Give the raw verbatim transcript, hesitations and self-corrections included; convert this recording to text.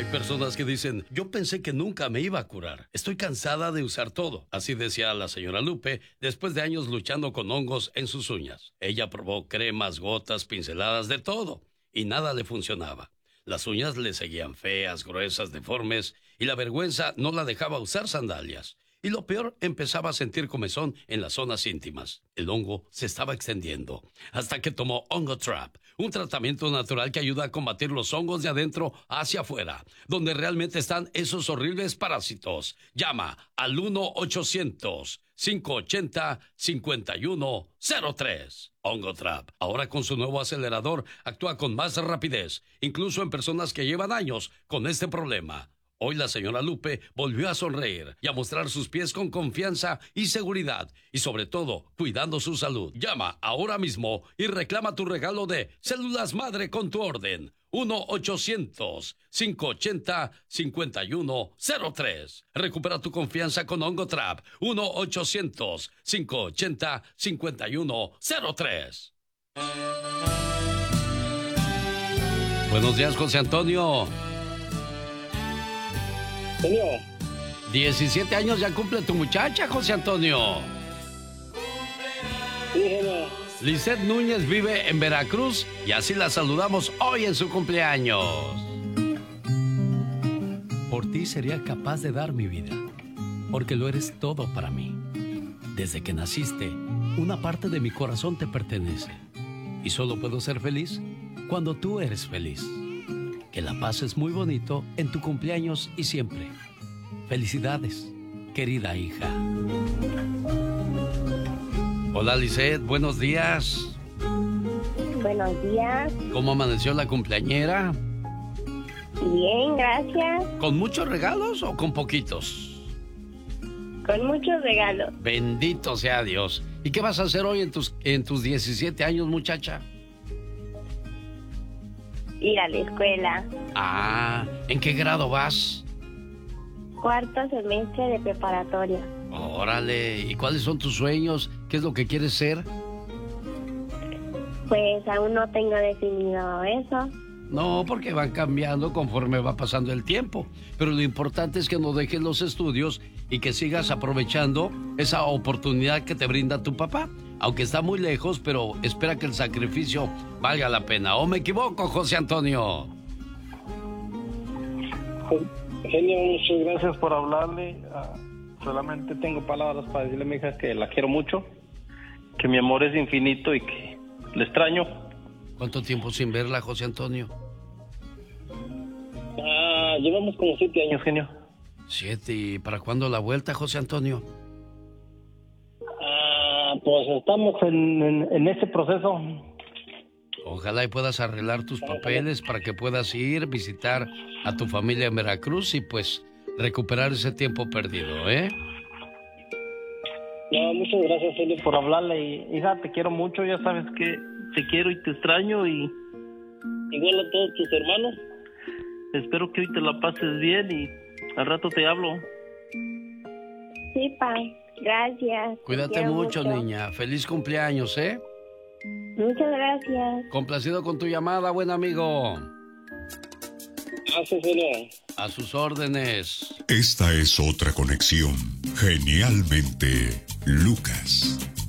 Hay personas que dicen, yo pensé que nunca me iba a curar. Estoy cansada de usar todo. Así decía la señora Lupe después de años luchando con hongos en sus uñas. Ella probó cremas, gotas, pinceladas, de todo. Y nada le funcionaba. Las uñas le seguían feas, gruesas, deformes. Y la vergüenza no la dejaba usar sandalias. Y lo peor, empezaba a sentir comezón en las zonas íntimas. El hongo se estaba extendiendo, hasta que tomó OngoTrap, un tratamiento natural que ayuda a combatir los hongos de adentro hacia afuera, donde realmente están esos horribles parásitos. Llama al uno ochocientos, cinco ochenta, cincuenta y uno cero tres. OngoTrap, ahora con su nuevo acelerador, actúa con más rapidez, incluso en personas que llevan años con este problema. Hoy la señora Lupe volvió a sonreír y a mostrar sus pies con confianza y seguridad, y sobre todo, cuidando su salud. Llama ahora mismo y reclama tu regalo de Células Madre con tu orden. uno ochocientos, cinco ochenta, cincuenta y uno cero tres. Recupera tu confianza con OngoTrap. uno ochocientos, cinco ochenta, cincuenta y uno cero tres. Buenos días, José Antonio. Señor. diecisiete años ya cumple tu muchacha, José Antonio. Sí, señor. Lisette Núñez vive en Veracruz y así la saludamos hoy en su cumpleaños. Por ti sería capaz de dar mi vida, porque lo eres todo para mí. Desde que naciste, una parte de mi corazón te pertenece. Y solo puedo ser feliz cuando tú eres feliz. Que la pases muy bonito en tu cumpleaños y siempre. Felicidades, querida hija. Hola, Lisette, buenos días. Buenos días. ¿Cómo amaneció la cumpleañera? Bien, gracias. ¿Con muchos regalos o con poquitos? Con muchos regalos. Bendito sea Dios. ¿Y qué vas a hacer hoy en tus, en tus diecisiete años, muchacha? Ir a la escuela. Ah, ¿en qué grado vas? Cuarto semestre de preparatoria. Órale, ¿y cuáles son tus sueños? ¿Qué es lo que quieres ser? Pues aún no tengo definido eso. No, porque van cambiando conforme va pasando el tiempo. Pero lo importante es que no dejes los estudios y que sigas aprovechando esa oportunidad que te brinda tu papá. Aunque está muy lejos, pero espera que el sacrificio valga la pena. ¿O me equivoco, José Antonio? Genio, muchas gracias por hablarle. Uh, solamente tengo palabras para decirle a mi hija que la quiero mucho, que mi amor es infinito y que le extraño. ¿Cuánto tiempo sin verla, José Antonio? Ah, llevamos como siete años, genio. Siete. ¿Y para cuándo la vuelta, José Antonio? Ah, pues estamos en, en, en ese proceso. Ojalá y puedas arreglar tus papeles para que puedas ir, visitar a tu familia en Veracruz y pues recuperar ese tiempo perdido, ¿eh? No, muchas gracias, Felipe, por hablarle. Y, hija, te quiero mucho, ya sabes que te quiero y te extraño y igual a todos tus hermanos. Espero que hoy te la pases bien y al rato te hablo. Sí, pa, gracias. Cuídate mucho, mucho, niña. Feliz cumpleaños, ¿eh? Muchas gracias. Complacido con tu llamada, buen amigo. Gracias, señor. A sus órdenes. Esta es otra conexión. Genialmente, Lucas.